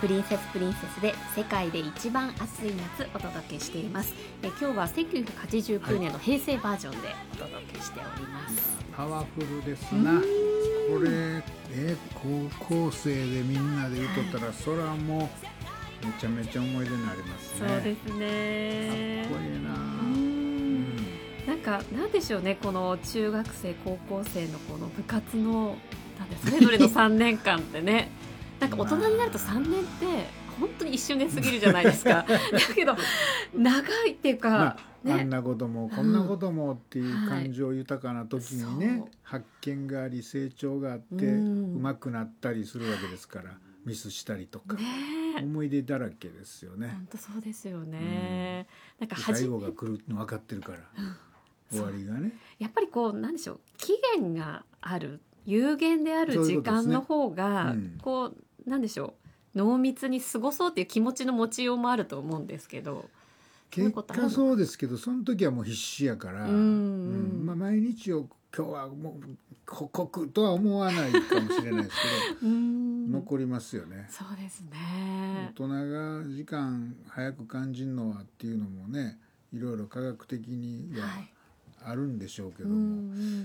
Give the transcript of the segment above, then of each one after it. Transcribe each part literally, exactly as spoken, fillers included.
プリンセスプリンセスで世界で一番暑い夏お届けしています。え今日はせんきゅうひゃくはちじゅうきゅうねんの平成バージョンでお届けしております。 パワフルですな。これえ高校生でみんなで歌ったら、はい、そらもうめちゃめちゃ思い出になりますね。 そうですね。 かっこいいな。 うん、なんかなんでしょうね、この中学生高校生のこの部活のなんでそれぞれのさんねんかんってねなんか大人になるとさんねんって本当に一瞬で過ぎるじゃないですか。だけど長いっていうか、まあね、あんなこともこんなこともっていう感情豊かな時にね、はい、発見があり成長があってうまくなったりするわけですから、ミスしたりとか、ね、思い出だらけですよね。 本当そうですよね。うん、なんか最後が来るの分かってるから、うん、終わりがねやっぱりこうなんでしょう、期限がある有限である時間の方が、ね、うん、こうなんでしょう、濃密に過ごそうっていう気持ちの持ちようもあると思うんですけど、 結果そうですけどその時はもう必死やから、うんうんまあ、毎日を今日はもう刻々とは思わないかもしれないですけどうん残りますよね。 そうですね。 大人が時間早く感じるのはっていうのもね、いろいろ科学的にはあるんでしょうけども、はい、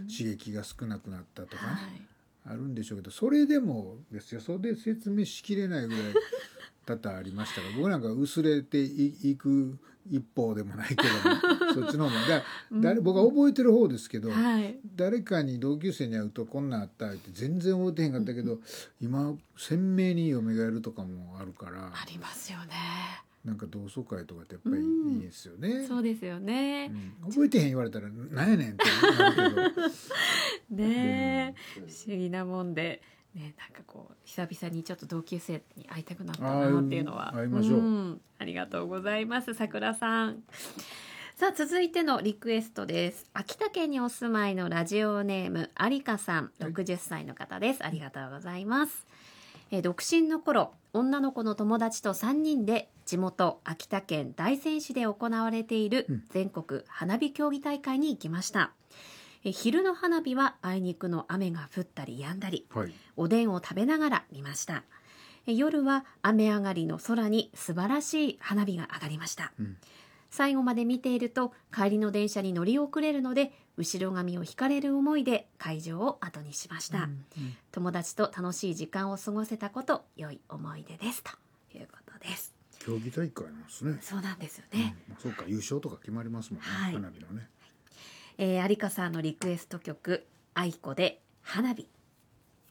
刺激が少なくなったとかね、はい、あるんでしょうけど、それでもですよ、それで説明しきれないぐらい多々ありましたから、僕なんか薄れていく一方でもないけどもそっちの方もだ誰僕は覚えてる方ですけど、はい、誰かに同級生に会うとこんなんあったって全然覚えてへんかったけど、うん、今鮮明に蘇るとかもあるから。 ありますよね。 なんか同窓会とかってやっぱりいいですよね。 うん、そうですよね、 うん、覚えてへん言われたらなんやねんってなるけどねえ、うん、不思議なもんでね、なんかこう久々にちょっと同級生に会いたくなったなっていうのは、 会いましょう、うん、 ありがとうございますさくらさん。さあ続いてのリクエストです。秋田県にお住まいのラジオネームありかさん、ろくじゅっさいの方です、はい、ありがとうございます。え独身の頃、女の子の友達とさんにんで地元秋田県大仙市で行われている全国花火競技大会に行きました。え昼の花火はあいにくの雨が降ったり止んだり、はい、おでんを食べながら見ました。え夜は雨上がりの空に素晴らしい花火が上がりました、うん、最後まで見ていると帰りの電車に乗り遅れるので後ろ髪を引かれる思いで会場を後にしました、うんうん、友達と楽しい時間を過ごせたこと良い思い出ですということです。 競技大会なんですね。 そうなんですよね、 うん、そうか、優勝とか決まりますもんね、はい、花火のね。 えー、有香さんのリクエスト曲、愛子で花火。